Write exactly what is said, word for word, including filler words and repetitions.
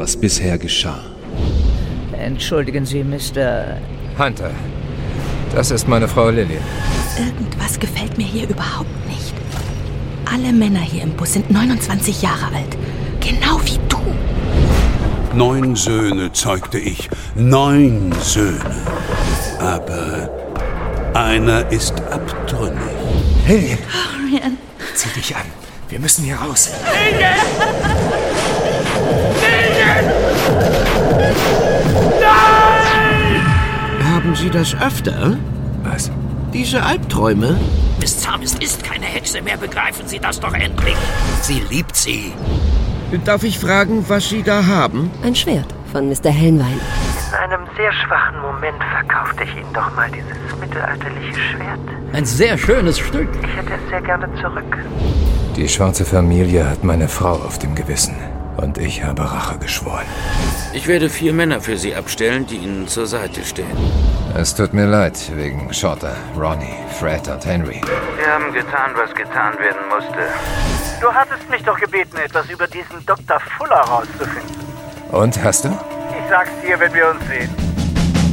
was bisher geschah. Entschuldigen Sie, Mister Hunter, das ist meine Frau Lillian. Irgendwas gefällt mir hier überhaupt nicht. Alle Männer hier im Bus sind neunundzwanzig Jahre alt. Genau wie du. Neun Söhne zeugte ich. Neun Söhne. Aber einer ist abtrünnig. Lillian! Orion. Zieh dich an. Wir müssen hier raus. Lillian! Lillian! Nein! Haben Sie das öfter? Was? Diese Albträume? Miss Thomas ist keine Hexe mehr, begreifen Sie das doch endlich. Sie liebt sie. Darf ich fragen, was Sie da haben? Ein Schwert von Mister Helnwein. In einem sehr schwachen Moment verkaufte ich Ihnen doch mal dieses mittelalterliche Schwert. Ein sehr schönes Stück. Ich hätte es sehr gerne zurück. Die schwarze Familie hat meine Frau auf dem Gewissen. Und ich habe Rache geschworen. Ich werde vier Männer für Sie abstellen, die Ihnen zur Seite stehen. Es tut mir leid, wegen Shorter, Ronnie, Fred und Henry. Wir haben getan, was getan werden musste. Du hattest mich doch gebeten, etwas über diesen Doktor Fuller rauszufinden. Und, hast du? Ich sag's dir, wenn wir uns sehen.